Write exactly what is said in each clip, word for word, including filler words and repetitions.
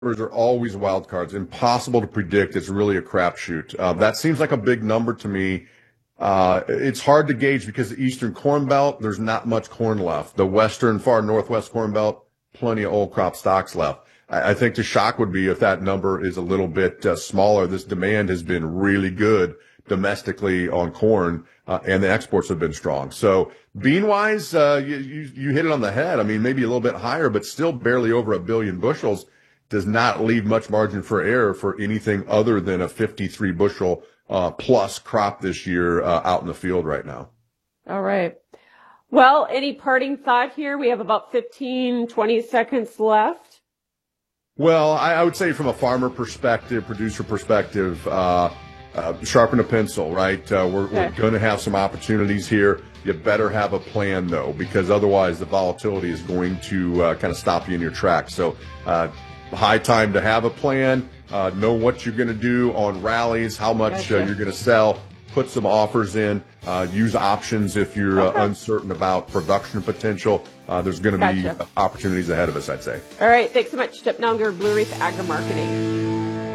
are always wild cards, impossible to predict. It's really a crapshoot. Uh, that seems like a big number to me. Uh, it's hard to gauge because the Eastern Corn Belt, there's not much corn left. The Western, far Northwest Corn Belt, plenty of old crop stocks left. I, I think the shock would be if that number is a little bit uh, smaller. This demand has been really good domestically on corn, uh, and the exports have been strong. So bean-wise, uh, you, you, you hit it on the head. I mean, maybe a little bit higher, but still barely over a billion bushels does not leave much margin for error for anything other than a fifty-three bushel uh, plus crop this year uh, out in the field right now. All right. Well, any parting thought here? We have about fifteen, twenty seconds left. Well, I, I would say from a farmer perspective, producer perspective, uh, uh, sharpen a pencil, right? Uh, we're, okay. we're going to have some opportunities here. You better have a plan, though, because otherwise the volatility is going to uh, kind of stop you in your tracks. So uh, high time to have a plan, uh, know what you're going to do on rallies, how much gotcha. uh, you're going to sell, put some offers in, uh, use options if you're okay. uh, uncertain about production potential. Uh, there's going to gotcha. be opportunities ahead of us, I'd say. All right. Thanks so much, Chip Nellinger, Blue Reef Agri-Marketing.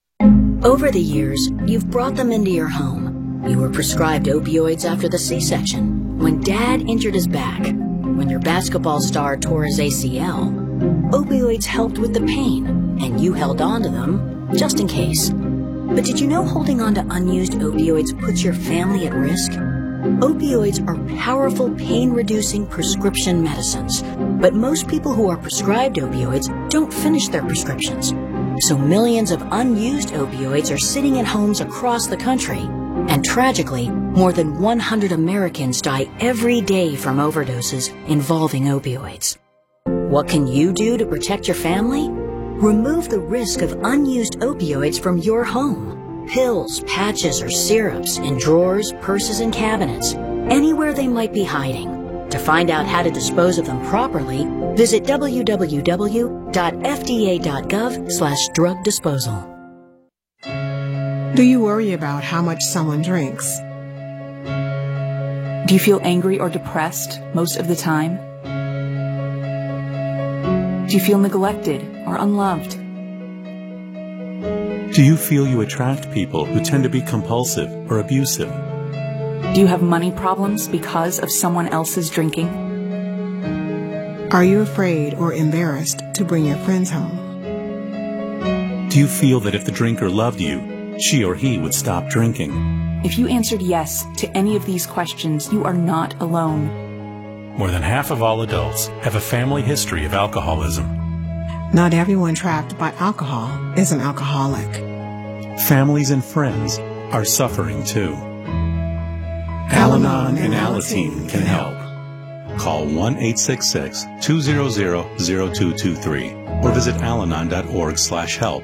Over the years, you've brought them into your home. You were prescribed opioids after the C-section, when Dad injured his back, when your basketball star tore his A C L. Opioids helped with the pain, and you held on to them just in case. But did you know holding on to unused opioids puts your family at risk? Opioids are powerful pain-reducing prescription medicines, but most people who are prescribed opioids don't finish their prescriptions. So millions of unused opioids are sitting in homes across the country. And tragically, more than one hundred Americans die every day from overdoses involving opioids. What can you do to protect your family? Remove the risk of unused opioids from your home. Pills, patches, or syrups in drawers, purses, and cabinets, anywhere they might be hiding. To find out how to dispose of them properly, visit w w w dot f d a dot gov slash drug disposal. Do you worry about how much someone drinks? Do you feel angry or depressed most of the time? Do you feel neglected or unloved? Do you feel you attract people who tend to be compulsive or abusive? Do you have money problems because of someone else's drinking? Are you afraid or embarrassed to bring your friends home? Do you feel that if the drinker loved you, she or he would stop drinking? If you answered yes to any of these questions, you are not alone. More than half of all adults have a family history of alcoholism. Not everyone trapped by alcohol is an alcoholic. Families and friends are suffering too. Al-Anon and Alateen can help. Call one eight six six, two zero zero, zero two two three or visit alanon dot org slash help.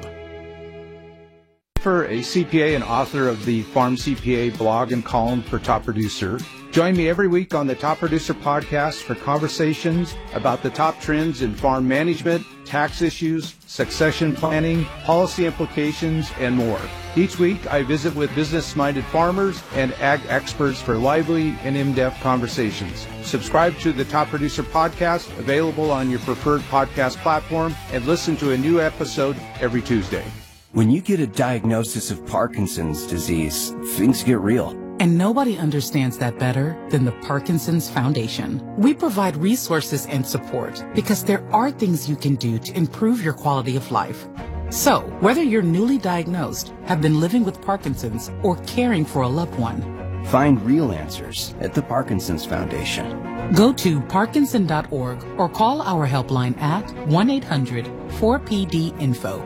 A C P A and author of the Farm C P A blog and column for Top Producer. Join me every week on the Top Producer podcast for conversations about the top trends in farm management, tax issues, succession planning, policy implications, and more. Each week, I visit with business-minded farmers and ag experts for lively and in-depth conversations. Subscribe to the Top Producer podcast, available on your preferred podcast platform, and listen to a new episode every Tuesday. When you get a diagnosis of Parkinson's disease, things get real. And nobody understands that better than the Parkinson's Foundation. We provide resources and support because there are things you can do to improve your quality of life. So, whether you're newly diagnosed, have been living with Parkinson's, or caring for a loved one, find real answers at the Parkinson's Foundation. Go to parkinson dot org or call our helpline at one eight hundred, four P D info.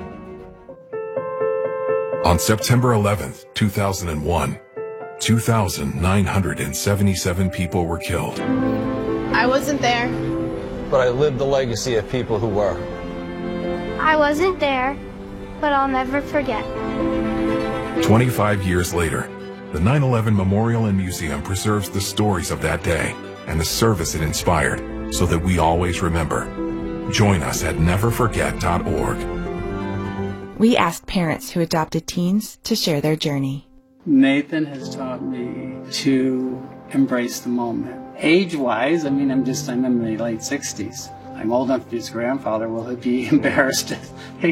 On September eleventh, two thousand one, two thousand nine hundred seventy-seven people were killed. I wasn't there. But I lived the legacy of people who were. I wasn't there, but I'll never forget. twenty-five years later, the nine eleven Memorial and Museum preserves the stories of that day and the service it inspired so that we always remember. Join us at never forget dot org. We asked parents who adopted teens to share their journey. Nathan has taught me to embrace the moment. Age-wise, I mean, I'm just, I'm in my late sixties. I'm old enough to be his grandfather. Will he be embarrassed? Hey,